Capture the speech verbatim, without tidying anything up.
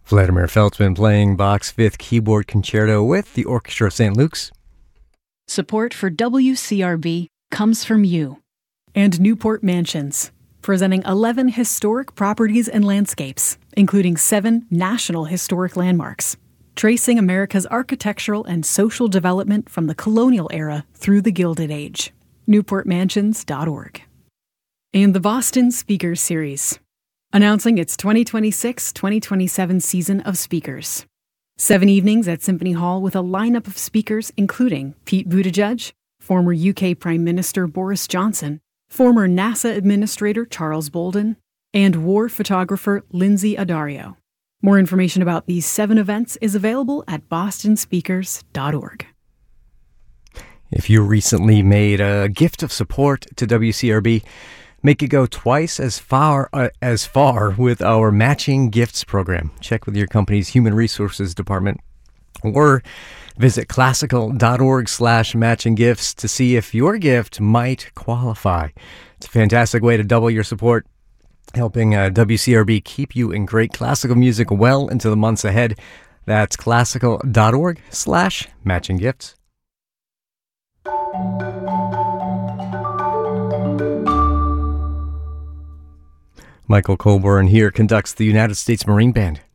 Vladimir Feltzman playing Bach's Fifth Keyboard Concerto with the Orchestra of Saint Luke's. Support for W C R B comes from you. And Newport Mansions, presenting eleven historic properties and landscapes, including seven national historic landmarks, tracing America's architectural and social development from the colonial era through the Gilded Age. newport mansions dot org. And the Boston Speakers Series, announcing its twenty twenty-six twenty twenty-seven season of speakers. Seven evenings at Symphony Hall with a lineup of speakers including Pete Buttigieg, former U K Prime Minister Boris Johnson, former NASA Administrator Charles Bolden, and war photographer Lindsay Addario. More information about these seven events is available at boston speakers dot org. If you recently made a gift of support to W C R B, make it go twice as far uh, as far with our Matching Gifts program. Check with your company's Human Resources Department or visit classical.org slash matching gifts to see if your gift might qualify. It's a fantastic way to double your support, helping uh, W C R B keep you in great classical music well into the months ahead. That's classical.org slash matching gifts. Michael Colburn here conducts the United States Marine Band.